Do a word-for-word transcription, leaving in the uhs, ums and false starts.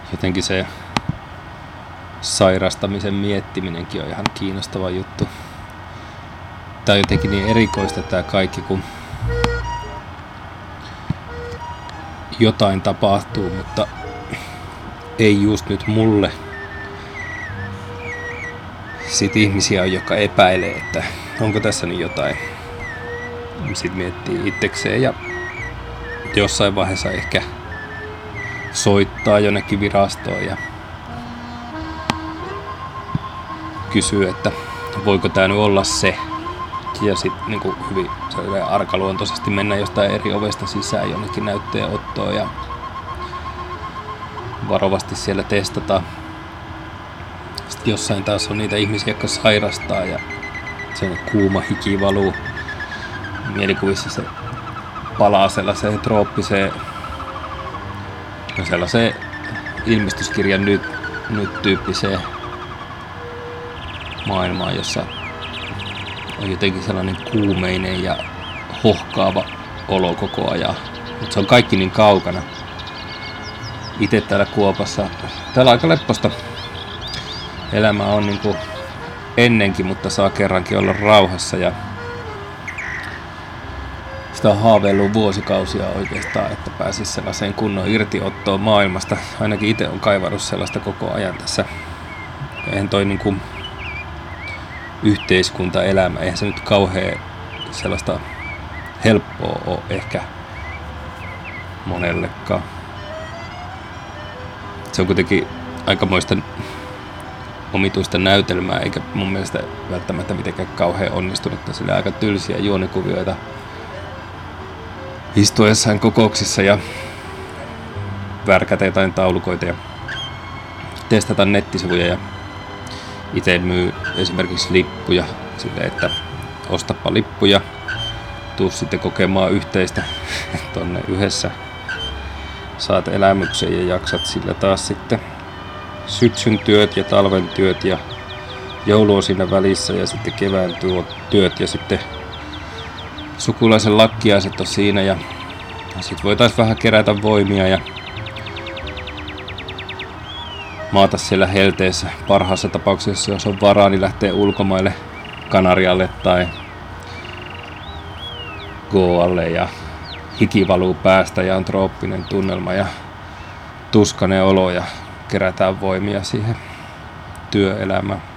jotenkin se sairastamisen miettiminenkin on ihan kiinnostava juttu. Tää on jotenkin niin erikoista tää kaikki, kun jotain tapahtuu, mutta ei just nyt mulle. Sitten ihmisiä on, jotka epäilee, että onko tässä niin jotain. Sitten miettii itsekseen ja jossain vaiheessa ehkä soittaa jonnekin virastoon ja kysyy, että voiko tää nyt olla se. Ja sitten niin hyvin arkaluontoisesti mennä jostain eri ovesta sisään jonnekin näytteenottoon ja varovasti siellä testataan. Sitten jossain taas on niitä ihmisiä, jotka sairastaa ja se kuuma hiki valuu mielikuvissa, se palaa sellaiseen trooppiseen, no sellaiseen ilmestyskirjan nyt, nyt tyyppiseen maailmaan, jossa on jotenkin sellainen kuumeinen ja hohkaava olo koko ajan. Mutta se on kaikki niin kaukana. Itse täällä Kuopassa, täällä aika lepposta elämä on niin kuin ennenkin, mutta saa kerrankin olla rauhassa ja sitä on haaveillut vuosikausia oikeastaan, että pääsisi sellaiseen kunnon irtiottoon maailmasta. Ainakin itse on kaivannut sellaista koko ajan tässä. Eihän toi niin kuin yhteiskuntaelämä, eihän se nyt kauhean sellaista helppoa ole ehkä monellekaan. Se on kuitenkin aikamoista omituista näytelmää, eikä mun mielestä välttämättä mitenkään kauhean onnistunutta, sillä aika tylsiä juonikuvioita istuessaan kokouksissa ja värkätä jotain taulukoita ja testata nettisivuja ja itse myy esimerkiksi lippuja silleen, että ostapa lippuja, tuu sitten kokemaan yhteistä tonne yhdessä, saat elämyksen ja jaksat sillä taas sitten syksyn työt ja talven työt ja joulu on siinä välissä ja sitten kevään työt ja sitten sukulaisen lakkiaiset on siinä ja sitten voitaisiin vähän kerätä voimia ja maata siellä helteessä. Parhaassa tapauksessa, jos on varaa, niin lähtee ulkomaille Kanarialle tai Goalle ja hiki valuu päästä ja on trooppinen tunnelma ja tuskainen olo ja kerätään voimia siihen työelämään.